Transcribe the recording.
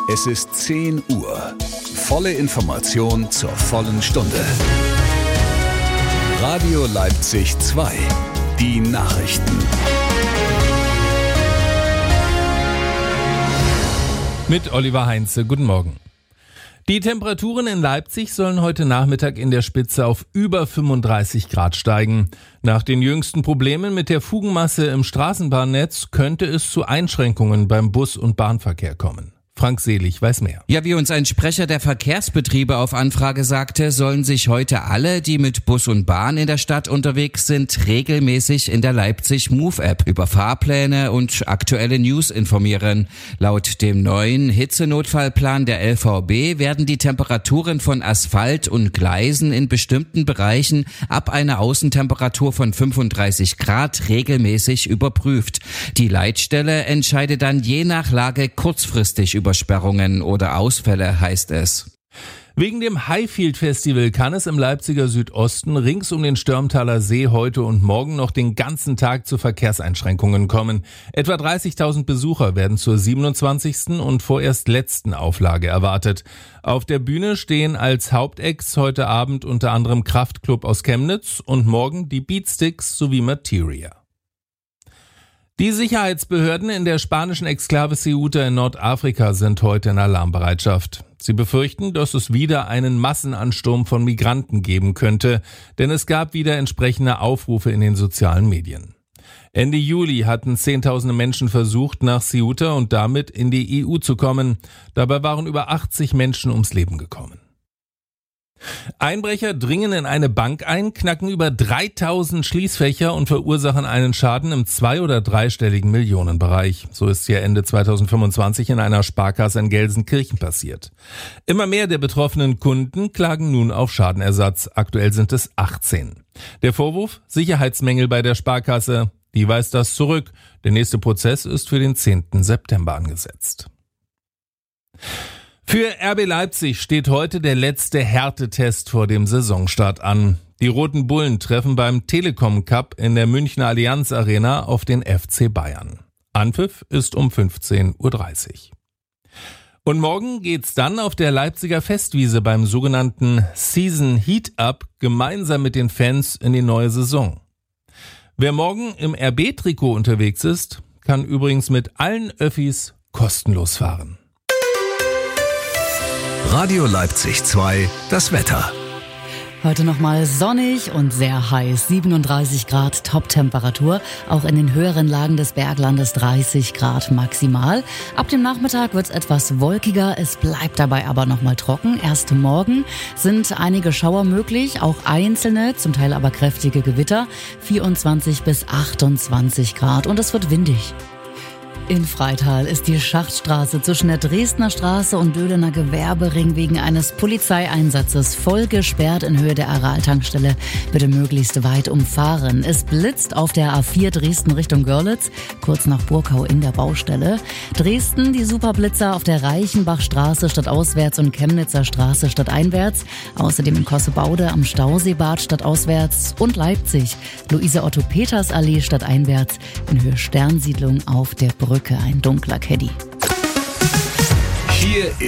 Es ist 10 Uhr. Volle Information zur vollen Stunde. Radio Leipzig 2. Die Nachrichten. Mit Oliver Heinze. Guten Morgen. Die Temperaturen in Leipzig sollen heute Nachmittag in der Spitze auf über 35 Grad steigen. Nach den jüngsten Problemen mit der Fugenmasse im Straßenbahnnetz könnte es zu Einschränkungen beim Bus- und Bahnverkehr kommen. Frank Selig weiß mehr. Ja, wie uns ein Sprecher der Verkehrsbetriebe auf Anfrage sagte, sollen sich heute alle, die mit Bus und Bahn in der Stadt unterwegs sind, regelmäßig in der Leipzig Move-App über Fahrpläne und aktuelle News informieren. Laut dem neuen Hitzenotfallplan der LVB werden die Temperaturen von Asphalt und Gleisen in bestimmten Bereichen ab einer Außentemperatur von 35 Grad regelmäßig überprüft. Die Leitstelle entscheidet dann je nach Lage kurzfristig über Sperrungen oder Ausfälle, heißt es. Wegen dem Highfield Festival kann es im Leipziger Südosten rings um den Störmtaler See heute und morgen noch den ganzen Tag zu Verkehrseinschränkungen kommen. Etwa 30.000 Besucher werden zur 27. und vorerst letzten Auflage erwartet. Auf der Bühne stehen als Hauptacts heute Abend unter anderem Kraftklub aus Chemnitz und morgen die Beatsticks sowie Materia. Die Sicherheitsbehörden in der spanischen Exklave Ceuta in Nordafrika sind heute in Alarmbereitschaft. Sie befürchten, dass es wieder einen Massenansturm von Migranten geben könnte, denn es gab wieder entsprechende Aufrufe in den sozialen Medien. Ende Juli hatten Zehntausende Menschen versucht, nach Ceuta und damit in die EU zu kommen. Dabei waren über 80 Menschen ums Leben gekommen. Einbrecher dringen in eine Bank ein, knacken über 3000 Schließfächer und verursachen einen Schaden im 2- oder 3-stelligen Millionenbereich. So ist ja Ende 2025 in einer Sparkasse in Gelsenkirchen passiert. Immer mehr der betroffenen Kunden klagen nun auf Schadenersatz. Aktuell sind es 18. Der Vorwurf? Sicherheitsmängel bei der Sparkasse. Die weist das zurück. Der nächste Prozess ist für den 10. September angesetzt. Für RB Leipzig steht heute der letzte Härtetest vor dem Saisonstart an. Die Roten Bullen treffen beim Telekom Cup in der Münchner Allianz Arena auf den FC Bayern. Anpfiff ist um 15.30 Uhr. Und morgen geht's dann auf der Leipziger Festwiese beim sogenannten Season Heat Up gemeinsam mit den Fans in die neue Saison. Wer morgen im RB-Trikot unterwegs ist, kann übrigens mit allen Öffis kostenlos fahren. Radio Leipzig 2, das Wetter. Heute nochmal sonnig und sehr heiß, 37 Grad Top-Temperatur, auch in den höheren Lagen des Berglandes 30 Grad maximal. Ab dem Nachmittag wird es etwas wolkiger, es bleibt dabei aber nochmal trocken. Erst morgen sind einige Schauer möglich, auch einzelne, zum Teil aber kräftige Gewitter, 24 bis 28 Grad und es wird windig. In Freital ist die Schachtstraße zwischen der Dresdner Straße und Döhlener Gewerbering wegen eines Polizeieinsatzes voll gesperrt in Höhe der Aral-Tankstelle. Bitte möglichst weit umfahren. Es blitzt auf der A4 Dresden Richtung Görlitz, kurz nach Burkau in der Baustelle. Dresden, die Superblitzer auf der Reichenbachstraße stadtauswärts und Chemnitzer Straße stadteinwärts. Außerdem in Kossebaude am Stauseebad stadtauswärts und Leipzig, Luise-Otto-Peters-Allee stadteinwärts in Höhe Sternsiedlung auf der Brücke. Ein dunkler Caddy. Hier